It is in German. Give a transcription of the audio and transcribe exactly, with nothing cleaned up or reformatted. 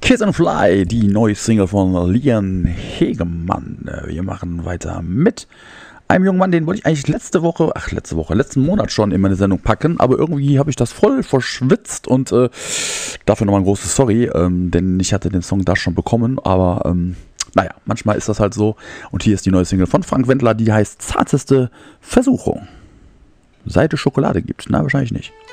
Kiss and Fly, die neue Single von Lian Hegemann. Wir machen weiter mit einem jungen Mann, den wollte ich eigentlich letzte Woche, ach letzte Woche, letzten Monat schon in meine Sendung packen, aber irgendwie habe ich das voll verschwitzt und äh, dafür nochmal ein großes Sorry, ähm, denn ich hatte den Song da schon bekommen, aber ähm, naja, manchmal ist das halt so. Und hier ist die neue Single von Frank Wendler, die heißt Zarteste Versuchung. Seit es Schokolade gibt, na wahrscheinlich nicht.